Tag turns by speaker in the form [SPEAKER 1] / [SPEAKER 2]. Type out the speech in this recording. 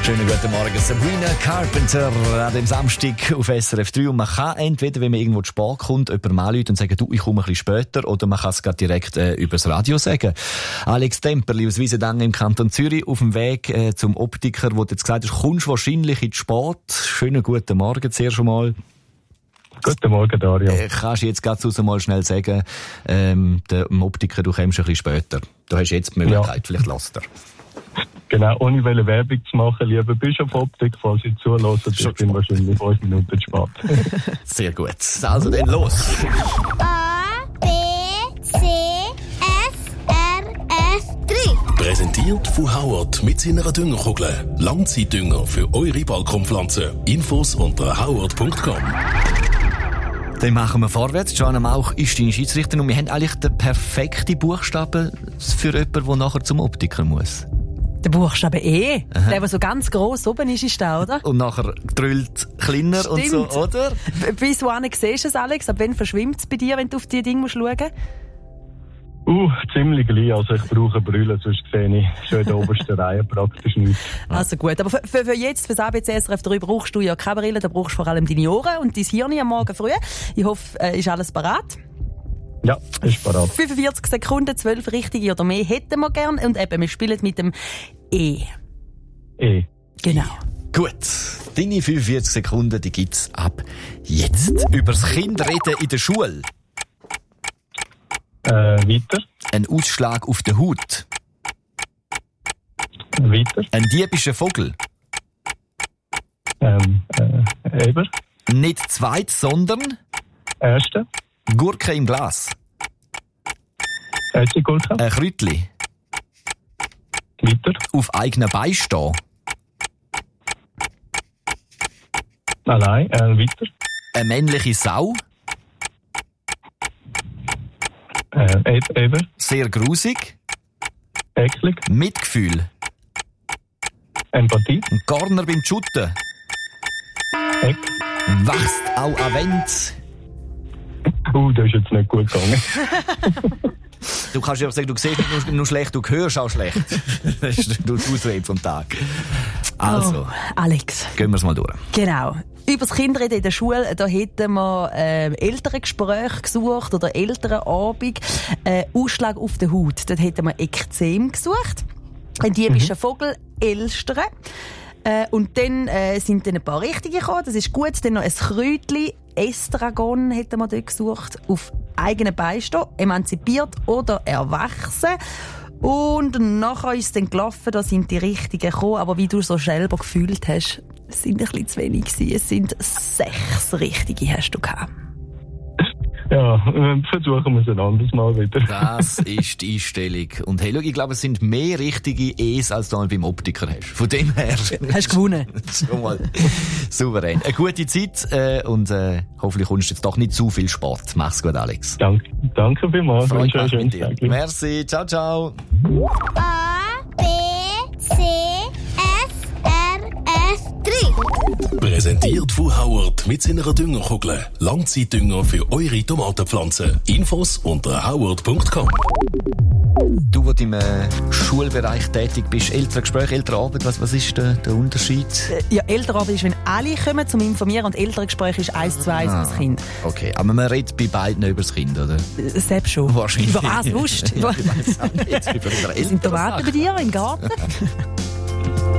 [SPEAKER 1] Schönen guten Morgen, Sabrina Carpenter an dem Samstag auf SRF 3. Und man kann entweder, wenn man irgendwo zu spät kommt, jemandem anrufen und sagen, du, ich komme ein bisschen später, oder man kann es gerade direkt übers Radio sagen. Alex Temperli aus Wiesendangen im Kanton Zürich auf dem Weg zum Optiker, wo du jetzt gesagt hast, kommst wahrscheinlich in die Spät. Schönen guten Morgen zuerst schon mal.
[SPEAKER 2] Guten Morgen, Dario.
[SPEAKER 1] Kannst du jetzt gerade mal schnell sagen, dem Optiker, du kommst ein bisschen später. Du hast jetzt die Möglichkeit, vielleicht lasst er.
[SPEAKER 2] Genau, ohne Werbung zu machen, lieber Bischof Optik, falls Sie zuhören, ich bin wahrscheinlich 5 Minuten zu spät.
[SPEAKER 1] Sehr gut. Also dann los.
[SPEAKER 3] A, B, C, S, R, F, 3.
[SPEAKER 4] Präsentiert von Howard mit seiner Düngerkugel. Langzeitdünger für eure Balkonpflanzen. Infos unter howard.com.
[SPEAKER 1] Dann machen wir vorwärts. Joanna Mauch ist deine Schiedsrichterin und wir haben eigentlich den perfekten Buchstaben für jemanden, der nachher zum Optiker muss.
[SPEAKER 5] Der Buchstabe E. Aha. Der so ganz gross oben ist da, oder?
[SPEAKER 1] Und nachher drüllt kleiner. Stimmt. Und so, oder?
[SPEAKER 5] Bis wohin siehst du es, Alex? Ab wann verschwimmt es bei dir, wenn du auf die Dinge schauen musst?
[SPEAKER 2] Ziemlich gleich. Also ich brauche Brille, sonst sehe ich schon in der obersten Reihe praktisch nichts.
[SPEAKER 5] Also gut, aber für jetzt, für das ABC SRF 3 brauchst du ja keine Brille, da brauchst du vor allem deine Ohren und dein Hirn am Morgen früh. Ich hoffe, ist alles parat?
[SPEAKER 2] Ja, ist parat.
[SPEAKER 5] 45 Sekunden, 12 richtige oder mehr hätten wir gern. Und eben, wir spielen mit dem E.
[SPEAKER 2] E.
[SPEAKER 5] Genau.
[SPEAKER 1] Gut. Deine 45 Sekunden, die gibt's ab jetzt. Übers Kind reden in der Schule.
[SPEAKER 2] Weiter.
[SPEAKER 1] Ein Ausschlag auf der Haut.
[SPEAKER 2] Weiter.
[SPEAKER 1] Ein diebischer Vogel.
[SPEAKER 2] Eber.
[SPEAKER 1] Nicht zweit, sondern...
[SPEAKER 2] Erste.
[SPEAKER 1] Gurke im Glas.
[SPEAKER 2] Essiggurke.
[SPEAKER 1] Ein Kräutli.
[SPEAKER 2] Weiter.
[SPEAKER 1] Auf eigenen Beinen stehen.
[SPEAKER 2] Allein. Weiter.
[SPEAKER 1] Eine männliche Sau.
[SPEAKER 2] Eber.
[SPEAKER 1] Sehr grusig.
[SPEAKER 2] Eklig.
[SPEAKER 1] Mitgefühl.
[SPEAKER 2] Empathie.
[SPEAKER 1] Ein Corner beim Schutten.
[SPEAKER 2] Eck.
[SPEAKER 1] Wächst auch an Wände.
[SPEAKER 2] Das ist jetzt nicht gut gegangen.
[SPEAKER 1] Du kannst ja auch sagen, du siehst nicht nur schlecht, du hörst auch schlecht. Das ist die Ausrede vom Tag. Also,
[SPEAKER 5] Alex.
[SPEAKER 1] Gehen wir es mal durch.
[SPEAKER 5] Genau. Über das Kinderreden in der Schule, da hätten wir Elterngespräche gesucht oder Elternabend. Ausschlag auf der Haut, dort hätten wir Ekzem gesucht. Ein diebischer Vogel, Elstern. Und dann sind dann ein paar richtige gekommen, das ist gut. Dann noch ein Kräutli, Estragon hätten wir dort gesucht. Auf eigenen Beinen stehen, emanzipiert oder erwachsen. Und nachher ist es dann gelaufen, da sind die richtigen gekommen. Aber wie du so selber gefühlt hast, es sind ein bisschen zu wenig gewesen. Es sind 6 richtige hast du gehabt.
[SPEAKER 2] Ja, versuchen wir es ein anderes Mal wieder.
[SPEAKER 1] Das ist die Einstellung. Und hey, schau, ich glaube, es sind mehr richtige E's, als du mal beim Optiker hast. Von dem her.
[SPEAKER 5] Hast du gewonnen.
[SPEAKER 1] Schon mal souverän. Eine gute Zeit und hoffentlich kommst du jetzt doch nicht zu viel Sport. Mach's gut, Alex.
[SPEAKER 2] Danke vielmals.
[SPEAKER 1] Freut mich mit dir. Merci. Ciao, ciao.
[SPEAKER 3] A, B, C, S, R, F, 3.
[SPEAKER 4] Präsentiert von Howard mit seiner Düngerkugel. Langzeitdünger für eure Tomatenpflanzen. Infos unter howard.com.
[SPEAKER 1] Du, der im Schulbereich tätig bist, Elterngespräche, Elternabend, was ist der Unterschied?
[SPEAKER 5] Ja, Elternabend ist, wenn alle kommen zum Informieren und Elterngespräch ist 1 zu 1 das Kind.
[SPEAKER 1] Okay, aber man redet bei beiden über das Kind, oder?
[SPEAKER 5] Selbst schon.
[SPEAKER 1] Wahrscheinlich.
[SPEAKER 5] Über was? Lust?
[SPEAKER 1] Ja, ich weiss auch nicht. Über
[SPEAKER 5] Sind Tomaten bei dir im Garten?